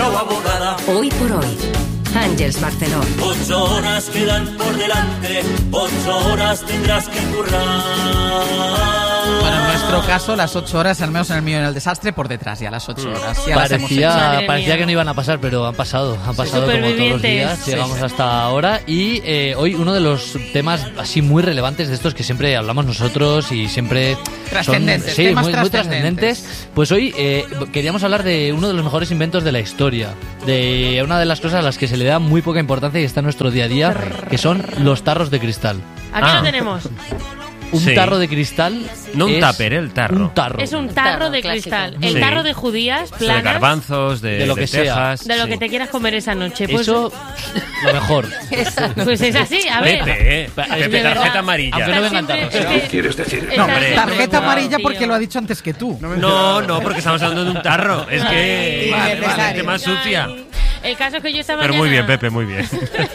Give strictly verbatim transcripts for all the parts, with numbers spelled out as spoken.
o abogada. Hoy por hoy, Àngels Barceló. Ocho horas quedan por delante, ocho horas tendrás que currar. Bueno, en nuestro caso, las ocho horas, al menos en el mío en el desastre, por detrás ya las ocho horas. Ya parecía parecía que no iban a pasar, pero han pasado. Han pasado como todos los días. Sí, llegamos sí. hasta ahora. Y eh, hoy uno de los temas así muy relevantes de estos que siempre hablamos nosotros y siempre trascendentes, son sí, temas muy, muy trascendentes. trascendentes. Pues hoy eh, queríamos hablar de uno de los mejores inventos de la historia. De una de las cosas a las que se le da muy poca importancia y está en nuestro día a día, que son los tarros de cristal. Aquí ah. lo tenemos. Un sí. tarro de cristal. No un es tupper, el tarro. Un tarro. Es un tarro, tarro de clásico. cristal. El sí. tarro de judías, planas. De garbanzos, de, de lo que de tejas. sea. De lo sí. que te quieras comer esa noche. Pues, eso, lo mejor. Pues es así, a ver. Pepe, eh. Pepe, tarjeta amarilla. Aunque no vengan tarros. ¿Qué quieres decir? No, Hombre, tarjeta no, amarilla tío. porque lo ha dicho antes que tú. No, no, porque estamos hablando de un tarro. Es que Vale, vale. gente más sucia. El caso es que yo esta Pero mañana... muy bien, Pepe, muy bien.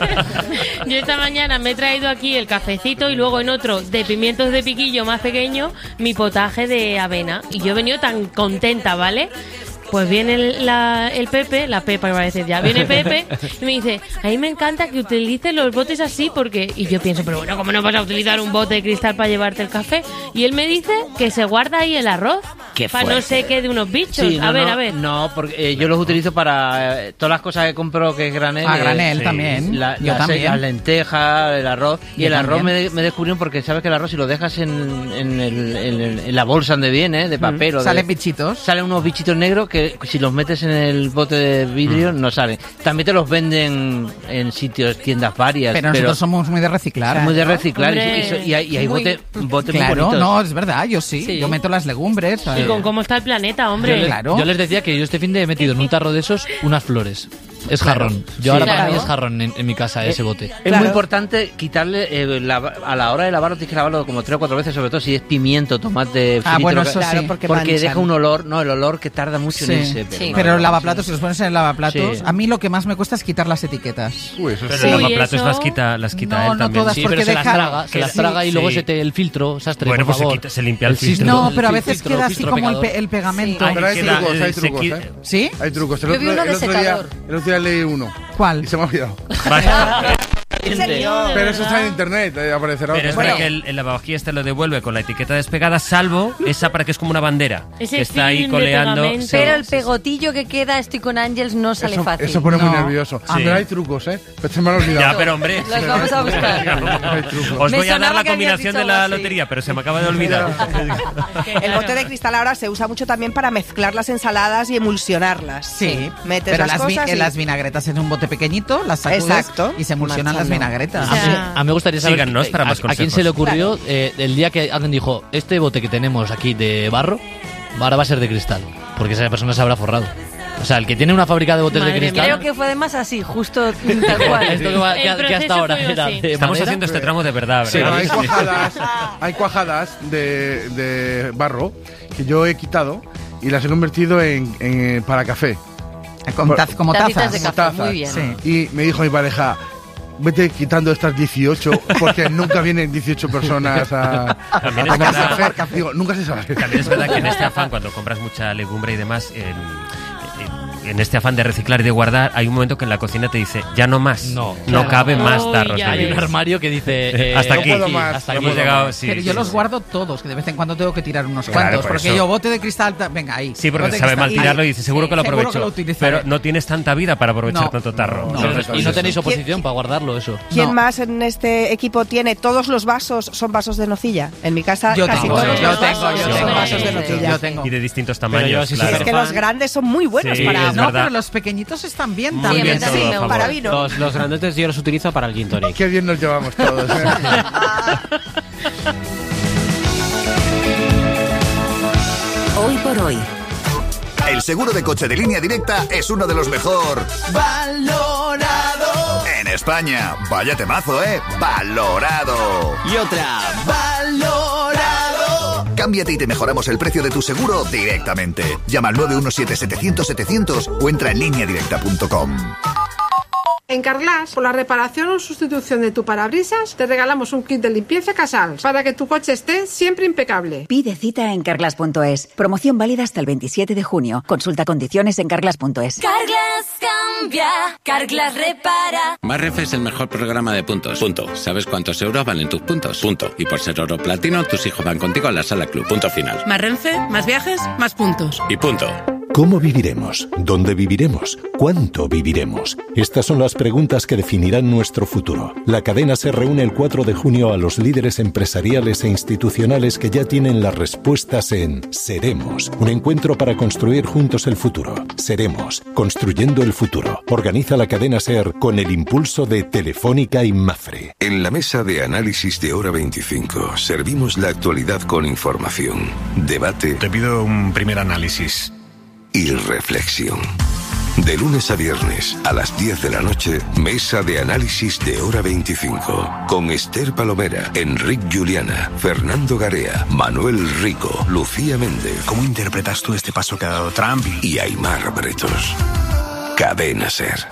Yo esta mañana me he traído aquí el cafecito y luego en otro de pimientos de piquillo más pequeño mi potaje de avena. Y yo he venido tan contenta, ¿vale? Pues viene el, la, el Pepe, la Pepa iba a decir ya, viene Pepe y me dice, a mí me encanta que utilices los botes así porque... Y yo pienso, pero bueno, ¿cómo no vas a utilizar un bote de cristal para llevarte el café? Y él me dice que se guarda ahí el arroz para no sé qué de unos bichos. Sí, no, a ver, no, a ver. No, porque eh, yo los utilizo para eh, todas las cosas que compro que es granel. A granel eh, también. La, Yo las, también. las lentejas, el arroz. Y Yo el arroz también. me, de- me descubrieron porque sabes que el arroz si lo dejas en, en, el- en el- en la bolsa donde viene, de papel o de... Salen bichitos. Salen unos bichitos negros que si los metes en el bote de vidrio no salen. También te los venden en sitios, tiendas varias. Pero nosotros somos muy de reciclar. muy de ¿no? reciclar y, Hombre, y- y hay, y hay muy- bote, botes muy Claro, bonitos. no, es verdad, yo sí. Sí. Yo meto las legumbres. Y ¿sabes? con cómo está el planeta, hombre. Yo les, Claro. yo les decía que yo este fin de he metido en un tarro de esos unas flores. Es jarrón. Yo ahora para claro. mí es jarrón en, en mi casa ese bote. Es Claro. muy importante quitarle, eh, la- a la hora de lavarlo tienes que lavarlo como tres o cuatro veces, sobre todo si es pimiento, tomate, Ah, frito, bueno, lo que- eso Claro, sí. porque porque manchan. deja un olor, no, el olor que tarda mucho Sí. en irse. Sí. no, Pero no, el lavaplatos, sí. si los pones en el lavaplatos, Sí. a mí lo que más me cuesta es quitar las etiquetas. Uy, eso Pero sí. el Uy, lavaplatos eso- las quita, las quita No, él no también. todas, Sí, porque pero se las deja- traga, se las Sí, traga y luego sí. se te el filtro, sastre, Bueno, por pues se, favor. quita, se limpia el El filtro. No, El pero a fil- veces filtro, queda así filtro como el, pecador. pe- el pegamento. Ay, Pero hay queda- trucos, hay se trucos, quita- ¿eh? ¿Sí? Hay trucos. El Yo otro, vi uno el de otro día, secador. el otro día leí uno ¿Cuál? y se me ha olvidado. Vaya. ¿En serio? Pero eso está en internet, eh, aparecerá. Pero es Bueno, verdad que el, el lavavajillas te lo devuelve con la etiqueta despegada, salvo esa para que es como una bandera. Ese que está ahí film de coleando. pegamento. Sí. Pero el pegotillo que queda, estoy con Ángels, no sale eso, fácil. eso pone muy No. nervioso. Sí. Pero hay trucos, ¿eh? Pero se me ha olvidado. Ya, pero hombre. Los vamos a buscar. Hay trucos. Os Me voy a dar sonaba la que habías combinación dicho de la algo así. lotería, pero se me acaba de olvidar. El bote de cristal ahora se usa mucho también para mezclar las ensaladas y emulsionarlas. Sí, Metes pero las las, vi- cosas en y- las vinagretas en un bote pequeñito, las sacudes Exacto. y se emulsionan las Marchando. vinagretas. O sea, A mí, a mí me gustaría saber Síganos para a- más a, quién consejos. se le ocurrió eh, el día que alguien dijo, este bote que tenemos aquí de barro, ahora va a ser de cristal, porque esa persona se habrá forrado. O sea, el que tiene una fábrica de botes Madre de mía. cristal... Creo que fue además así, justo tal cual. Esto que, va- El que- que proceso hasta ahora fue era así. de Estamos madera. haciendo este tramo de verdad, Sí, ¿verdad? hay cuajadas, hay cuajadas de, de barro que yo he quitado y las he convertido en, en para café. Con taz- como Tacitas tazas. de Como café, tazas. muy bien. Sí. Y me dijo mi pareja, vete quitando estas dieciocho porque nunca vienen dieciocho personas a, También a es tomar verdad- café. Digo, nunca se sabe. También es verdad que en este afán, cuando compras mucha legumbre y demás, en, en- en este afán de reciclar y de guardar, hay un momento que en la cocina te dice, ya no más, No, no claro. cabe más Uy, tarros ya de Hay un allí. armario que dice... eh, Hasta no aquí, puedo más, hasta no aquí hemos puedo llegado, más. sí, Pero sí, yo los sí. guardo todos, que de vez en cuando tengo que tirar unos Claro, cuantos. por Porque eso. yo bote de cristal, ta- venga ahí. Sí, porque Bote de sabe cristal, mal tirarlo y ahí. dice, seguro que lo Seguro que aprovecho. lo utilizaré. Pero no tienes tanta vida para aprovechar No, tanto tarro. no, ¿sabes? y Pues no eso. tenéis oposición para guardarlo, eso. ¿Quién No. más en este equipo tiene? Todos los vasos son vasos de nocilla. En mi casa Yo casi tengo, todos yo los tengo, vasos yo son tengo. vasos de Sí, nocilla. yo tengo. Y de distintos Pero yo tamaños, sí soy claro. Es que los grandes son muy buenos Sí, para... es No, verdad. pero los pequeñitos están bien Muy también. bien, Sí, todo, a Sí, favor. para vino. Los, los grandotes yo los utilizo para el gin tonic. Qué bien nos llevamos todos. ¿eh? Hoy por hoy. El seguro de coche de Línea Directa es uno de los mejor Valorado. en España. Vaya temazo, ¿eh? Valorado. Y otra. Valorado. Cámbiate y te mejoramos el precio de tu seguro directamente. Llama al nueve uno siete, setecientos, setecientos o entra en línea directa punto com. En Carglass, por la reparación o sustitución de tu parabrisas, te regalamos un kit de limpieza Casals para que tu coche esté siempre impecable. Pide cita en carglass punto es. Promoción válida hasta el veintisiete de junio. Consulta condiciones en carglass punto es. Carglass cambia, Carglass repara. Más Renfe es el mejor programa de puntos. Punto. ¿Sabes cuántos euros valen tus puntos? Punto. Y por ser oro platino, tus hijos van contigo a la sala club. Punto final. Más Renfe, más viajes, más puntos. Y punto. ¿Cómo viviremos? ¿Dónde viviremos? ¿Cuánto viviremos? Estas son las preguntas que definirán nuestro futuro. La cadena se reúne el cuatro de junio a los líderes empresariales e institucionales que ya tienen las respuestas en Seremos, un encuentro para construir juntos el futuro. Seremos, construyendo el futuro. Organiza la cadena SER con el impulso de Telefónica y Mafre. En la mesa de análisis de Hora veinticinco servimos la actualidad con información, debate. Te pido un primer análisis. Y reflexión. De lunes a viernes, a las diez de la noche, Mesa de Análisis de Hora veinticinco. Con Esther Palomera, Enric Juliana, Fernando Garea, Manuel Rico, Lucía Méndez. ¿Cómo interpretas tú este paso que ha dado Trump? Y Aimar Bretos. Cadena SER.